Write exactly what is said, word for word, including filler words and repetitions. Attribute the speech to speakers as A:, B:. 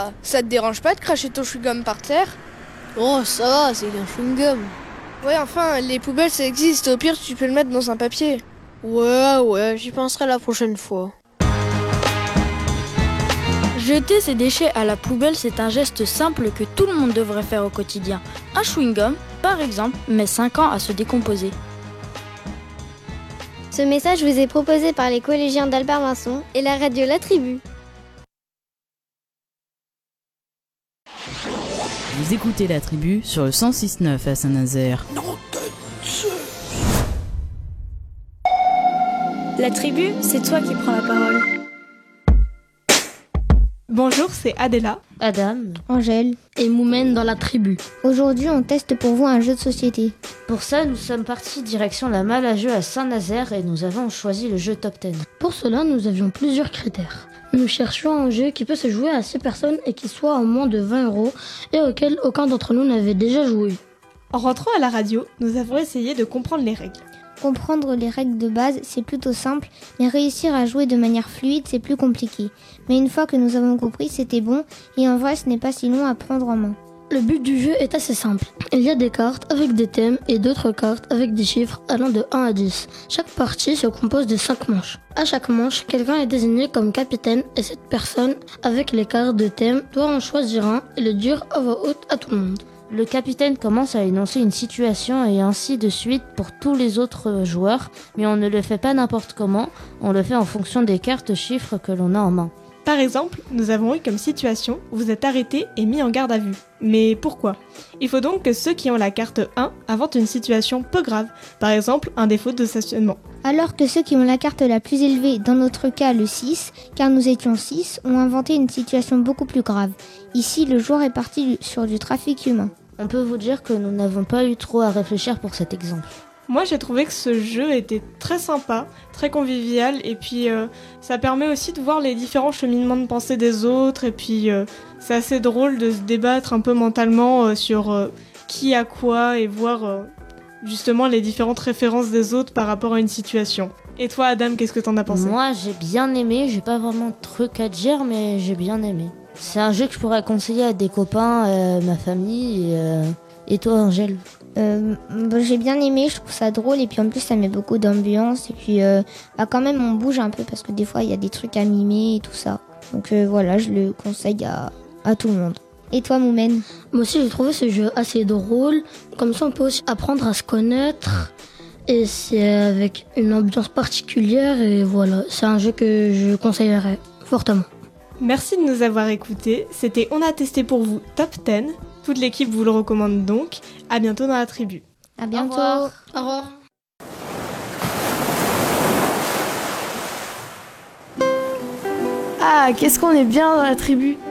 A: va, ça te dérange pas de cracher ton chewing-gum par terre?
B: Oh, ça va, c'est un chewing-gum.
A: Ouais, enfin, les poubelles ça existe, au pire tu peux le mettre dans un papier.
B: Ouais, ouais, j'y penserai la prochaine fois.
C: Jeter ses déchets à la poubelle, c'est un geste simple que tout le monde devrait faire au quotidien. Un chewing-gum, par exemple, met cinq ans à se décomposer.
D: Ce message vous est proposé par les collégiens d'Albert Vincent et la radio La Tribu.
E: Vous écoutez La Tribu sur le cent six neuf à Saint-Nazaire.
F: La Tribu, c'est toi qui prends la parole.
G: Bonjour, c'est Adela,
H: Adam,
D: Angèle
C: et Moumen dans La Tribu.
D: Aujourd'hui, on teste pour vous un jeu de société.
H: Pour ça, nous sommes partis direction la Malle à jeux à Saint-Nazaire et nous avons choisi le jeu Top dix.
C: Pour cela, nous avions plusieurs critères. Nous cherchions un jeu qui peut se jouer à six personnes et qui soit à moins de vingt euros et auquel aucun d'entre nous n'avait déjà joué.
G: En rentrant à la radio, nous avons essayé de comprendre les règles.
D: Comprendre les règles de base, c'est plutôt simple, mais réussir à jouer de manière fluide, c'est plus compliqué. Mais une fois que nous avons compris, c'était bon, et en vrai, ce n'est pas si long à prendre en main.
C: Le but du jeu est assez simple. Il y a des cartes avec des thèmes et d'autres cartes avec des chiffres allant de un à dix. Chaque partie se compose de cinq manches. À chaque manche, quelqu'un est désigné comme capitaine et cette personne, avec les cartes de thème, doit en choisir un et le dire à voix haute à tout le monde.
H: Le capitaine commence à énoncer une situation et ainsi de suite pour tous les autres joueurs, mais on ne le fait pas n'importe comment, on le fait en fonction des cartes chiffres que l'on a en main.
G: Par exemple, nous avons eu comme situation, vous êtes arrêté et mis en garde à vue. Mais pourquoi ? Il faut donc que ceux qui ont la carte un inventent une situation peu grave, par exemple un défaut de stationnement.
D: Alors que ceux qui ont la carte la plus élevée, dans notre cas le six, car nous étions six, ont inventé une situation beaucoup plus grave. Ici, le joueur est parti sur du trafic humain.
H: On peut vous dire que nous n'avons pas eu trop à réfléchir pour cet exemple.
G: Moi, j'ai trouvé que ce jeu était très sympa, très convivial, et puis euh, ça permet aussi de voir les différents cheminements de pensée des autres, et puis euh, c'est assez drôle de se débattre un peu mentalement euh, sur euh, qui a quoi, et voir euh, justement les différentes références des autres par rapport à une situation. Et toi, Adam, qu'est-ce que t'en as pensé ?
H: Moi, j'ai bien aimé, j'ai pas vraiment de trucs à dire, mais j'ai bien aimé. C'est un jeu que je pourrais conseiller à des copains, euh, ma famille, et, euh, et toi, Angèle ?
D: Euh, bah, j'ai bien aimé, je trouve ça drôle et puis en plus ça met beaucoup d'ambiance et puis euh, bah, quand même on bouge un peu parce que des fois il y a des trucs à mimer et tout ça. Donc euh, voilà, je le conseille à, à tout le monde. Et toi, Moumen ?
C: Moi aussi j'ai trouvé ce jeu assez drôle, comme ça on peut aussi apprendre à se connaître et c'est avec une ambiance particulière et voilà, c'est un jeu que je conseillerais fortement.
G: Merci de nous avoir écoutés, c'était On a testé pour vous Top dix. Toute l'équipe vous le recommande donc. À bientôt dans la tribu.
D: À bientôt.
C: Au revoir. Au revoir.
A: Ah, qu'est-ce qu'on est bien dans la tribu!